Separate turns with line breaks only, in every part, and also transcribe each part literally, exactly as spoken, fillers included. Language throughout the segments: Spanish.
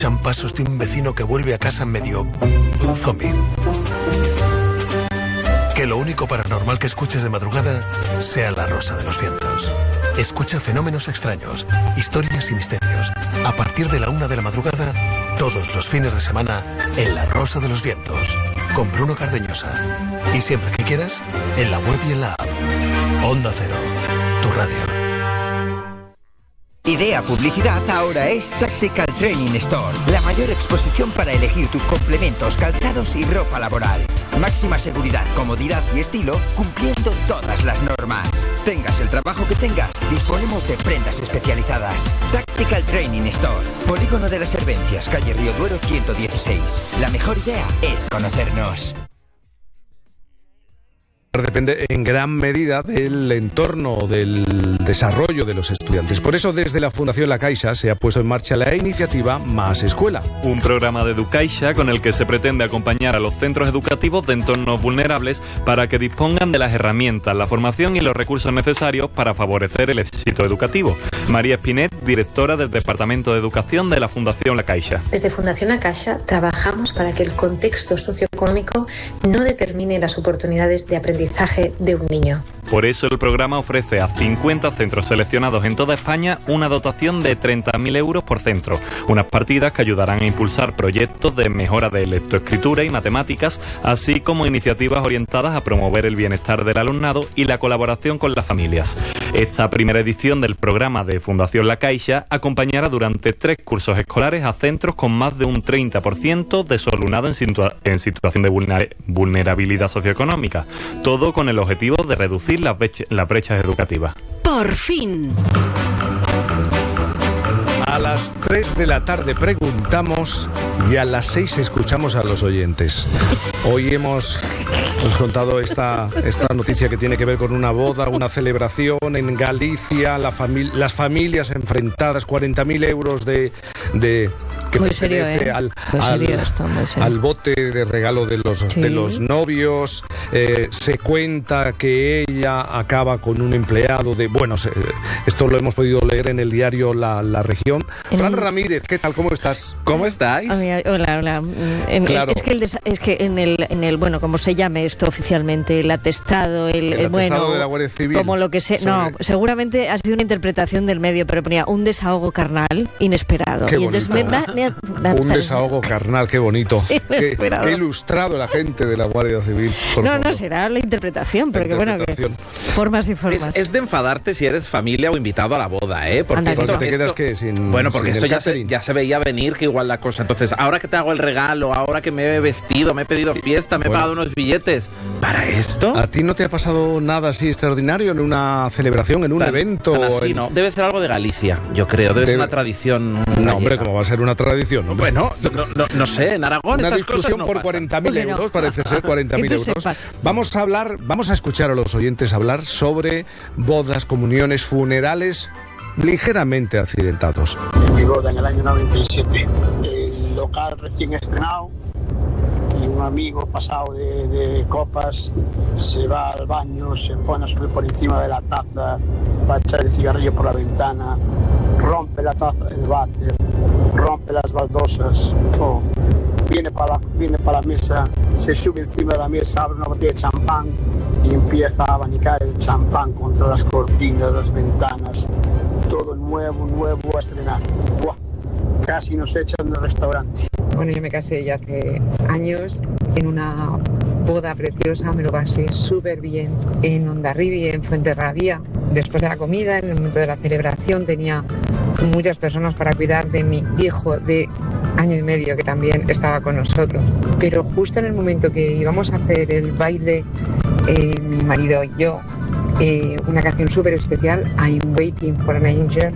escuchan pasos de un vecino que vuelve a casa medio zombie. Que lo único paranormal que escuches de madrugada sea La Rosa de los Vientos. Escucha fenómenos extraños, historias y misterios. A partir de la una de la madrugada, todos los fines de semana, en La Rosa de los Vientos, con Bruno Cardeñosa. Y siempre que quieras, en la web y en la app. Onda Cero, tu radio.
Idea Publicidad ahora es Tactical Training Store, la mayor exposición para elegir tus complementos, calzados y ropa laboral. Máxima seguridad, comodidad y estilo, cumpliendo todas las normas. Tengas el trabajo que tengas, disponemos de prendas especializadas. Tactical Training Store, Polígono de las Servencias, calle Río Duero ciento dieciséis. La mejor idea es conocernos.
Depende en gran medida del entorno, del desarrollo de los estudiantes. Por eso, desde la Fundación La Caixa se ha puesto en marcha la iniciativa Más Escuela.
Un programa de Educaixa con el que se pretende acompañar a los centros educativos de entornos vulnerables para que dispongan de las herramientas, la formación y los recursos necesarios para favorecer el éxito educativo. María Espinet, directora del Departamento de Educación de la Fundación La Caixa.
Desde Fundación La Caixa trabajamos para que el contexto socioeconómico no determine las oportunidades de aprendizaje de un niño.
Por eso el programa ofrece a cincuenta centros seleccionados en toda España una dotación de treinta mil euros por centro, unas partidas que ayudarán a impulsar proyectos de mejora de lectoescritura y matemáticas, así como iniciativas orientadas a promover el bienestar del alumnado y la colaboración con las familias. Esta primera edición del programa de Fundación La Caixa acompañará durante tres cursos escolares a centros con más de un treinta por ciento de su alumnado en, situa- en situación de vulner- vulnerabilidad socioeconómica, todo con el objetivo de reducir las brech- las brechas educativas.
Por fin.
A las tres de la tarde preguntamos y a las seis escuchamos a los oyentes. Hoy hemos, hemos contado esta, esta noticia que tiene que ver con una boda, una celebración en Galicia, la fami- las familias enfrentadas, cuarenta mil euros de... de que
muy serio, ¿eh?
al,
muy
al,
serio esto, muy serio.
al bote de regalo de los,
sí.
de los novios. Eh, se cuenta que ella acaba con un empleado de... Bueno, se, esto lo hemos podido leer en el diario La, La Región. En Fran el... Ramírez, ¿qué tal? ¿Cómo estás?
¿Cómo estáis?
Oh, mira, hola, hola. En,
claro.
Es que, el, es que en, el, en el, bueno, como se llame esto oficialmente, el atestado, el,
el atestado
bueno,
de la Guardia Civil.
Como lo que se... Sobre... No, seguramente ha sido una interpretación del medio, pero ponía un desahogo carnal inesperado.
Qué
y entonces me, me, me, me,
un desahogo carnal, qué bonito. qué, qué ilustrado la gente de la Guardia Civil.
No, favor. no, será la interpretación, pero que bueno, que formas y formas.
Es, es de enfadarte si eres familia o invitado a la boda, ¿eh? Porque,
Anda,
esto,
porque te
esto,
quedas que sin.
Bueno, porque
sin
esto ya se, ya se veía venir que igual la cosa. Entonces, ahora que te hago el regalo, ahora que me he vestido, me he pedido fiesta, me bueno. he pagado unos billetes. ¿Para esto?
¿A ti no te ha pasado nada así extraordinario en una celebración, en un
tan,
evento?
Tan así,
en...
¿no? Debe ser algo de Galicia, yo creo. Debe, Debe... ser una tradición.
No, hombre, ¿cómo va a ser una tradición? ¿No?
Bueno, no, no, no sé, en Aragón
una
estas
discusión
cosas no
por cuarenta mil euros, no. parece ser cuarenta mil euros.
Sepas.
Vamos a hablar, vamos a escuchar a los oyentes hablar sobre bodas, comuniones, funerales ligeramente accidentados.
En mi boda en el año noventa y siete, el local recién estrenado y un amigo pasado de, de copas se va al baño, se pone a subir por encima de la taza para echar el cigarrillo por la ventana, rompe la taza del váter, rompe las baldosas, oh, viene para la, viene para la mesa, se sube encima de la mesa, abre una botella de champán y empieza a abanicar el champán contra las cortinas, las ventanas, todo nuevo, nuevo a estrenar. ¡Buah! Casi nos echan del restaurante.
Bueno, yo me casé ya hace años en una boda preciosa, me lo pasé súper bien en Hondarribia, en Fuenterrabía. Después de la comida, en el momento de la celebración, tenía muchas personas para cuidar de mi hijo de año y medio que también estaba con nosotros. Pero justo en el momento que íbamos a hacer el baile, eh, mi marido y yo, eh, una canción súper especial, I'm Waiting for an Angel,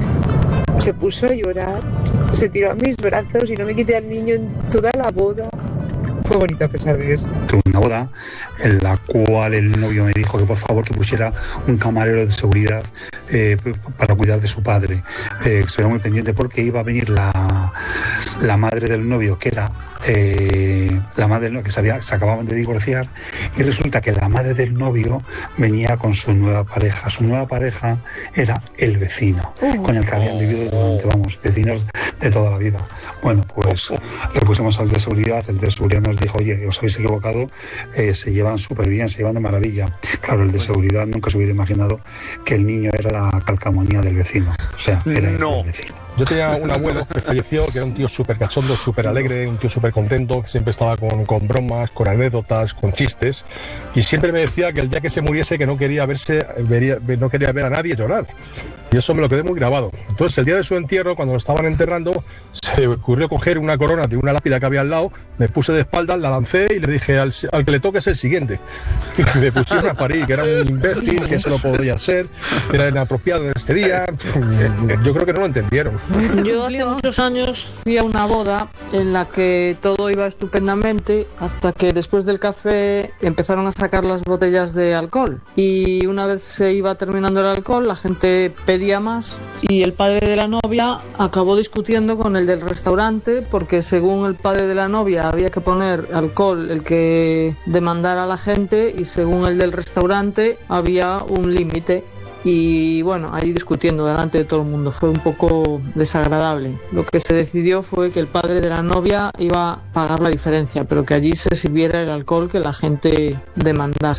se puso a llorar, se tiró a mis brazos y no me quité al niño en toda la boda. Fue bonito a pesar de eso.
Tuve una boda en la cual el novio me dijo que por favor que pusiera un camarero de seguridad eh, para cuidar de su padre. Eh, estuve muy pendiente porque iba a venir la, la madre del novio, que era eh, la madre del novio, que se, había, se acababan de divorciar, y resulta que la madre del novio venía con su nueva pareja. Su nueva pareja era el vecino, uh. con el que habían vivido durante, vamos, vecinos de toda la vida. Bueno, pues le pusimos al de seguridad, el de seguridad nos dijo, oye, os habéis equivocado, eh, se llevan súper bien, se llevan de maravilla. Claro, el de seguridad nunca se hubiera imaginado que el niño era la calcamonía del vecino, o sea, era no. el vecino.
Yo tenía un abuelo que falleció, que era un tío súper cachondo, súper alegre, un tío súper contento, que siempre estaba con, con bromas, con anécdotas, con chistes, y siempre me decía que el día que se muriese que no quería verse, vería, no quería ver a nadie llorar. Y eso me lo quedé muy grabado. Entonces, el día de su entierro, cuando lo estaban enterrando, se me ocurrió coger una corona de una lápida que había al lado, me puse de espaldas, la lancé y le dije, al, al que le toque es el siguiente. Y me pusieron a parir, que era un imbécil, que eso no podía ser, era inapropiado en este día. Yo creo que no lo entendieron.
Yo hace muchos años fui a una boda en la que todo iba estupendamente hasta que después del café empezaron a sacar las botellas de alcohol, y una vez se iba terminando el alcohol la gente pedía más y el padre de la novia acabó discutiendo con el del restaurante porque según el padre de la novia había que poner alcohol el que demandara a la gente y según el del restaurante había un límite. Y bueno, ahí discutiendo delante de todo el mundo, fue un poco desagradable. Lo que se decidió fue que el padre de la novia iba a pagar la diferencia, pero que allí se sirviera el alcohol que la gente demandase.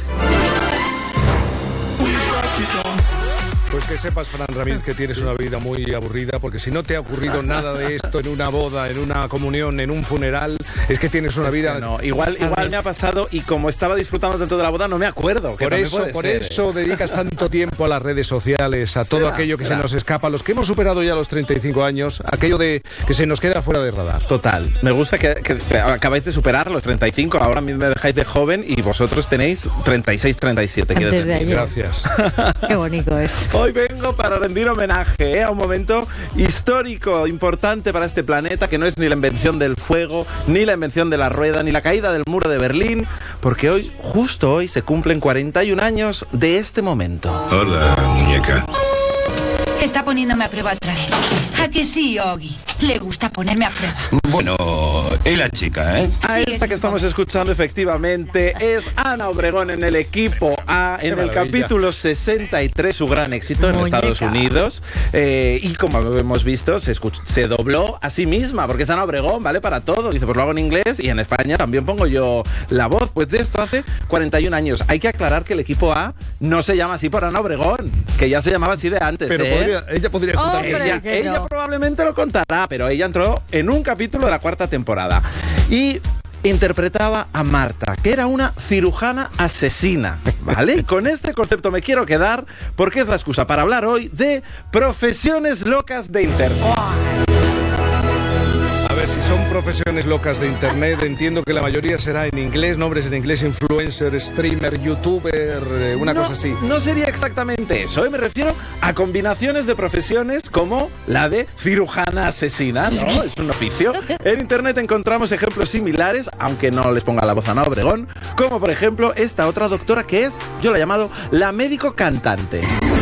Pues que sepas, Fran Ramírez, que tienes una vida muy aburrida, porque si no te ha ocurrido nada de esto en una boda, en una comunión, en un funeral, es que tienes una vida...
No, igual, igual me ha pasado y como estaba disfrutando tanto de la boda no me acuerdo.
Por eso, por eso dedicas tanto tiempo a las redes sociales, a todo será, aquello que será. se nos escapa, los que hemos superado ya los treinta y cinco años, aquello de que se nos queda fuera de radar.
Total. Me gusta que, que acabáis de superar los treinta y cinco, ahora mismo me dejáis de joven y vosotros tenéis treinta y seis, treinta y siete.
Antes de ayer.
Gracias.
Qué bonito es.
Hoy vengo para rendir homenaje ¿eh? a un momento histórico, importante para este planeta, que no es ni la invención del fuego, ni la invención de la rueda, ni la caída del muro de Berlín, porque hoy, justo hoy, se cumplen cuarenta y un años de este momento.
Hola, muñeca.
Está poniéndome a prueba otra vez. ¿A que sí, Ogi? Le gusta ponerme a prueba.
Bueno, y la chica, ¿eh?
A sí, esta que estamos escuchando, efectivamente, es Ana Obregón en el equipo A, en el capítulo sesenta y tres, su gran éxito en Muñeca. Estados Unidos. Eh, y como hemos visto, se, escuch- se dobló a sí misma, porque es Ana Obregón, ¿vale? Para todo. Dice, pues lo hago en inglés y en España también pongo yo la voz. Pues de esto hace cuarenta y un años. Hay que aclarar que el equipo A no se llama así por Ana Obregón, que ya se llamaba así de antes.
Pero
¿eh?
podría, ella podría contar.
Hombre, ella, ella no. probablemente lo contará, pero ella entró en un capítulo de la cuarta temporada y interpretaba a Marta, que era una cirujana asesina, ¿vale? Con este concepto me quiero quedar porque es la excusa para hablar hoy de profesiones locas de internet.
A ver, si son profesiones locas de internet, entiendo que la mayoría será en inglés, nombres en inglés, influencer, streamer, youtuber, una
no,
cosa así.
No sería exactamente eso, ¿eh? Me refiero a combinaciones de profesiones como la de cirujana asesina, ¿no? Es un oficio. En internet encontramos ejemplos similares, aunque no les ponga la voz a Ana Obregón, como por ejemplo esta otra doctora que es, yo la he llamado la médico cantante.